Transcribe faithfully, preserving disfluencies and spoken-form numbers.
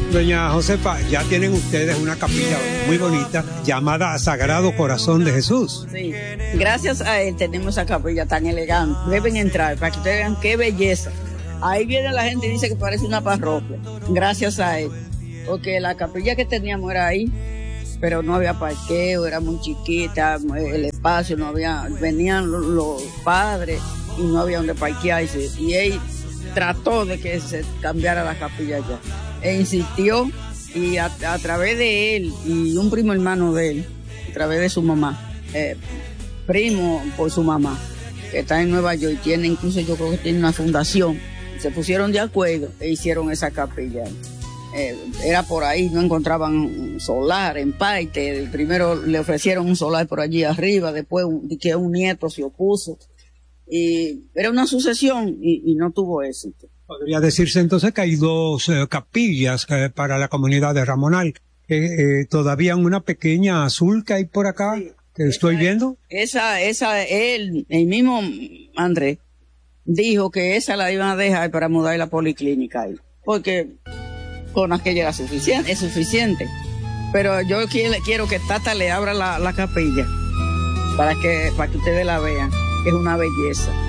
Doña Josefa, ya tienen ustedes una capilla muy bonita llamada Sagrado Corazón de Jesús. Sí, gracias a él tenemos esa capilla tan elegante. Deben entrar para que ustedes vean qué belleza. Ahí viene la gente y dice que parece una parroquia. Gracias a él. Porque la capilla que teníamos era ahí, pero no había parqueo, era muy chiquita, el espacio, no había, venían los, los padres y no había donde parquearse. Y él trató de que se cambiara la capilla allá. E insistió, y a, a través de él y un primo hermano de él, a través de su mamá, eh, primo por su mamá, que está en Nueva York, tiene incluso, yo creo que tiene una fundación, se pusieron de acuerdo e hicieron esa capilla. Eh, era por ahí, no encontraban solar en parte. Primero le ofrecieron un solar por allí arriba, después un, que un nieto se opuso, y era una sucesión y, y no tuvo éxito. Podría decirse entonces que hay dos eh, capillas eh, para la comunidad de Ramonal. Eh, eh, todavía una pequeña azul que hay por acá, sí, que esa, estoy viendo. Esa, esa, él, el mismo Andrés, dijo que esa la iban a dejar para mudar la policlínica ahí, porque con aquella era suficiente, es suficiente. Pero yo quiero, quiero que Tata le abra la, la capilla para que, para que ustedes la vean, que es una belleza.